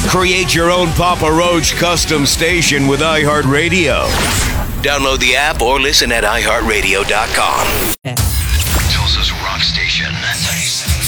Create your own Papa Roach custom station with iHeartRadio. Download the app or listen at iHeartRadio.com.